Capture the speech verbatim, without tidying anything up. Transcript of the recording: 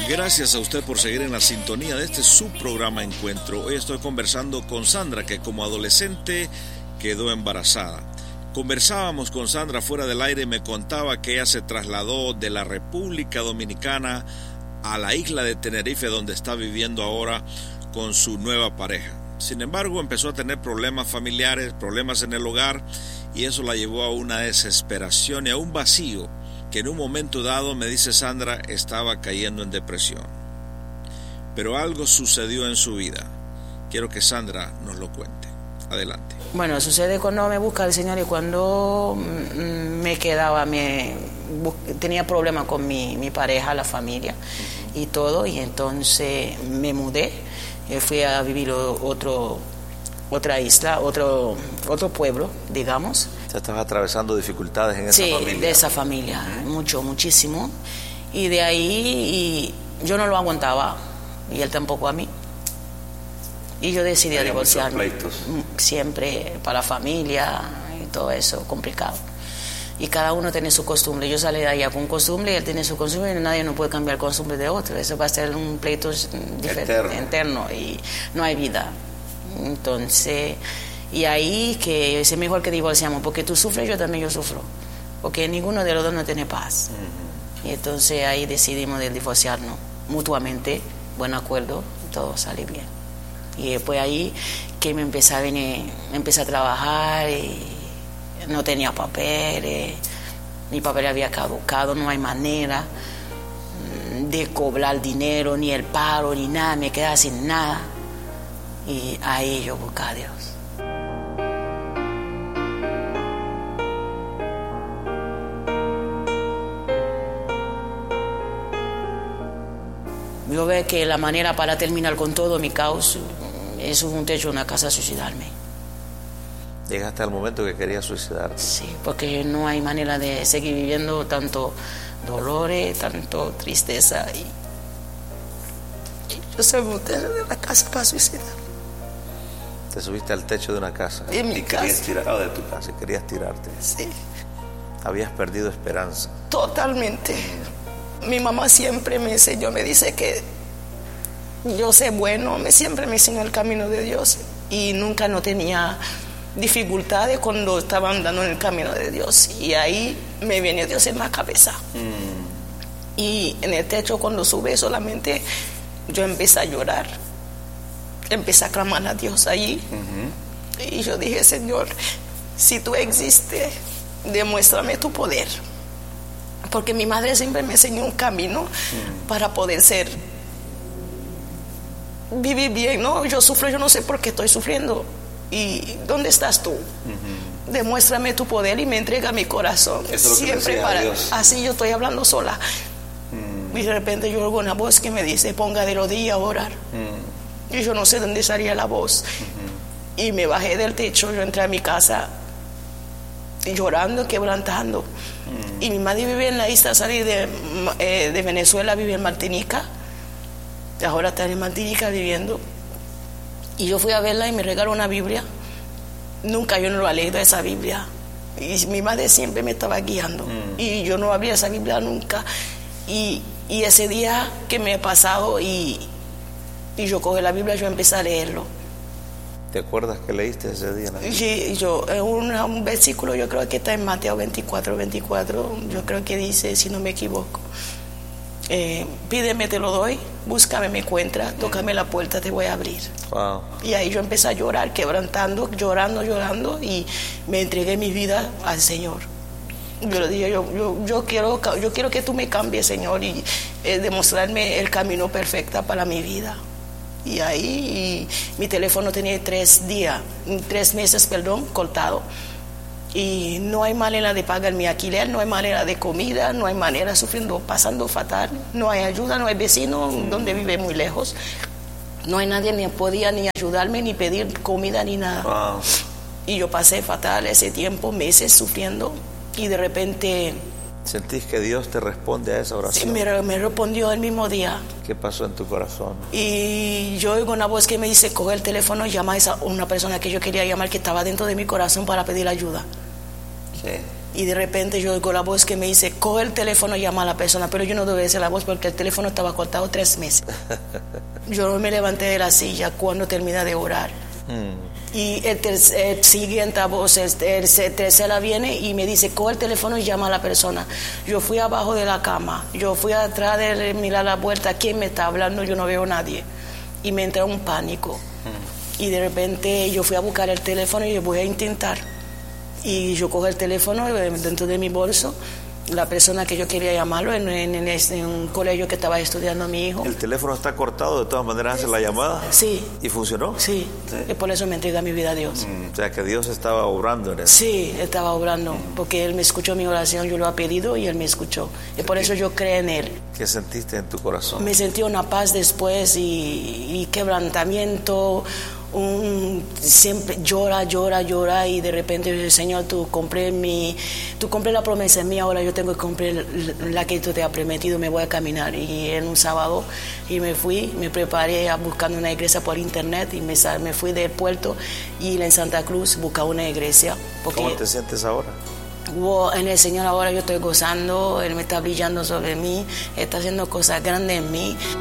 Gracias a usted por seguir en la sintonía de este subprograma Encuentro. Hoy estoy conversando con Sandra, que como adolescente quedó embarazada. Conversábamos con Sandra fuera del aire y me contaba que ella se trasladó de la República Dominicana a la isla de Tenerife, donde está viviendo ahora con su nueva pareja. Sin embargo, empezó a tener problemas familiares, problemas en el hogar, y eso la llevó a una desesperación y a un vacío que en un momento dado, me dice Sandra, estaba cayendo en depresión. Pero algo sucedió en su vida. Quiero que Sandra nos lo cuente. Adelante. Bueno, sucede cuando me busca el Señor y cuando me quedaba, me tenía problemas con mi, mi pareja, la familia y todo, y entonces me mudé, fui a vivir otro, otra isla, otro, otro pueblo, digamos. ¿Te estabas atravesando dificultades en esa sí, familia? Sí, de esa familia, mucho, muchísimo, y de ahí y yo no lo aguantaba, y él tampoco a mí. Y yo decidí a divorciarme. Siempre para la familia y todo eso, complicado. Y cada uno tiene su costumbre. Yo salí de allá con costumbre y él tiene su costumbre y nadie no puede cambiar costumbre de otro. Eso va a ser un pleito diferente, interno y no hay vida. Entonces, y ahí que es mejor que divorciamos, porque tú sufres, yo también yo sufro. Porque ninguno de los dos no tiene paz. Uh-huh. Y entonces ahí decidimos de divorciarnos mutuamente, buen acuerdo, todo sale bien. Y después ahí que me empecé a venir, me empecé a trabajar y no tenía papeles, mi papel había caducado, no hay manera de cobrar dinero, ni el paro, ni nada, me quedaba sin nada. Y ahí yo busqué a Dios. Yo veo que la manera para terminar con todo mi caos es un techo, una casa, suicidarme. ¿Llegaste al momento que querías suicidarte? Sí, porque no hay manera de seguir viviendo tanto dolores, tanto tristeza. Y, y yo soy un techo de la casa para suicidar. Te subiste al techo de una casa de mi y casa. querías tirar, oh, de tu casa y querías tirarte. Sí. Habías perdido esperanza. Totalmente. Mi mamá siempre me enseñó, me dice que yo sé bueno, me siempre me enseñó el camino de Dios y nunca no tenía dificultades cuando estaba andando en el camino de Dios, y ahí me viene Dios en la cabeza. Mm. Y en el techo cuando sube solamente yo empecé a llorar, empecé a clamar a Dios allí. Uh-huh. Y yo dije, Señor, si tú existes, demuéstrame tu poder. Porque mi madre siempre me enseñó un camino mm. para poder ser, vivir bien, ¿no? Yo sufro, yo no sé por qué estoy sufriendo. ¿Y dónde estás tú? Uh-huh. Demuéstrame tu poder y me entrega mi corazón. Eso es lo siempre que para Dios. Así yo estoy hablando sola. Mm. Y de repente yo oigo una voz que me dice, ponga de rodillas a orar. Mm. Y yo no sé dónde salía la voz. Uh-huh. Y me bajé del techo, yo entré a mi casa llorando, quebrantando. Mm. Y mi madre vive en la isla, salí de, eh, de Venezuela, vive en Martinica. Ahora está en Martinica viviendo. Y yo fui a verla y me regaló una Biblia. Nunca yo no lo he leído esa Biblia. Y mi madre siempre me estaba guiando. Mm. Y yo no abría esa Biblia nunca. Y, y ese día que me he pasado y, y yo cogí la Biblia, yo empecé a leerlo. ¿Te acuerdas que leíste ese día? Sí, yo, un, un versículo, yo creo que está en Mateo veinticuatro, veinticuatro, yo creo que dice, si no me equivoco, eh, pídeme, te lo doy, búscame, me encuentras, tócame la puerta, te voy a abrir. Wow. Y ahí yo empecé a llorar, quebrantando, llorando, llorando, y me entregué mi vida al Señor. Yo le dije, yo, yo, yo, quiero, yo quiero que tú me cambies, Señor, y eh, demostrarme el camino perfecto para mi vida. Y ahí y mi teléfono tenía tres días, tres meses, perdón, cortado. Y no hay manera de pagar mi alquiler, no hay manera de comida, no hay manera, sufriendo, pasando fatal. No hay ayuda, no hay vecino, mm. donde vive muy lejos. No hay nadie, ni podía ni ayudarme, ni pedir comida, ni nada. Wow. Y yo pasé fatal ese tiempo, meses sufriendo. Y de repente... ¿Sentís que Dios te responde a esa oración? Sí, me, me respondió el mismo día. ¿Qué pasó en tu corazón? Y yo oigo una voz que me dice, coge el teléfono y llama a esa, una persona que yo quería llamar, que estaba dentro de mi corazón para pedir ayuda. Sí. Y de repente yo oigo la voz que me dice, coge el teléfono y llama a la persona, pero yo no debe ser la voz porque el teléfono estaba cortado tres meses. Yo me levanté de la silla cuando terminé de orar. Mm. Y el, tercer, el siguiente voz, el, el, el tercera viene y me dice, coge el teléfono y llama a la persona. Yo fui abajo de la cama, yo fui atrás de mirar la puerta, ¿quién me está hablando? Yo no veo a nadie. Y me entró un pánico. Mm. Y de repente yo fui a buscar el teléfono y yo voy a intentar. Y yo cojo el teléfono dentro de mi bolso, la persona que yo quería llamarlo en, en, en, en un colegio que estaba estudiando mi hijo. ¿El teléfono está cortado, de todas maneras hace la llamada? Sí. ¿Y funcionó? Sí, sí. Y por eso me entrega mi vida a Dios. Mm, o sea, que Dios estaba obrando en eso. Sí, estaba obrando, mm. porque Él me escuchó mi oración, yo lo he pedido y Él me escuchó. Y por eso yo creo en Él. ¿Qué sentiste en tu corazón? Me sentí una paz después y, y quebrantamiento. Un, siempre llora, llora, llora y de repente yo digo, Señor, tú compré mi, tú compré la promesa mía, ahora yo tengo que comprar la que tú te has prometido, me voy a caminar. Y en un sábado y me fui, me preparé a buscar una iglesia por internet y me, me fui del puerto y en Santa Cruz buscar una iglesia. ¿Cómo te sientes ahora? Wow, en el Señor ahora yo estoy gozando, Él me está brillando sobre mí, está haciendo cosas grandes en mí.